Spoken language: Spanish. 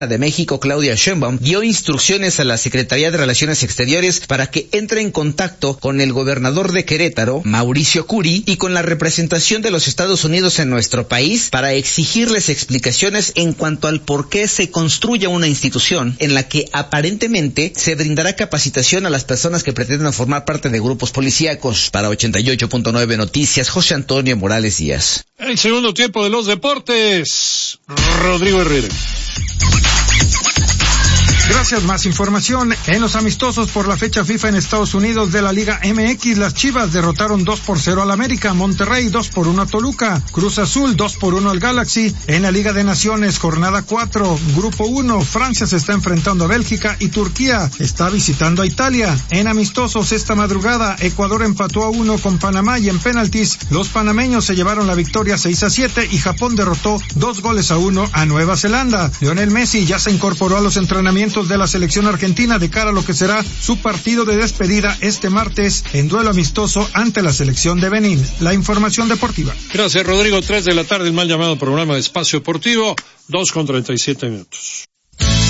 de México, Claudia Sheinbaum, dio instrucciones a la Secretaría de Relaciones Exteriores para que entre en contacto con el gobernador de Querétaro, Mauricio Curi, y con la representación de los Estados Unidos en nuestro país para exigirles explicaciones en cuanto al por qué se construye una institución en la que aparentemente se brindará capacitación a las personas que pretendan formar parte de grupos policíacos. Para 88.9 Noticias, José Antonio Morales Díaz. El segundo tiempo de los deportes, Rodrigo Herrera. Gracias, más información. En los amistosos por la fecha FIFA en Estados Unidos de la Liga MX, las Chivas derrotaron 2-0 al América, Monterrey 2-1 a Toluca, Cruz Azul 2-1 al Galaxy. En la Liga de Naciones, jornada 4, Grupo 1, Francia se está enfrentando a Bélgica y Turquía está visitando a Italia. En amistosos esta madrugada, Ecuador empató a 1 con Panamá y en penaltis, los panameños se llevaron la victoria 6-7 y Japón derrotó 2-1 a Nueva Zelanda. Lionel Messi ya se incorporó a los entrenamientos de la selección argentina de cara a lo que será su partido de despedida este martes en duelo amistoso ante la selección de Benín. La información deportiva. Gracias, Rodrigo. 3 de la tarde, el mal llamado programa de Espacio Deportivo, 2:37.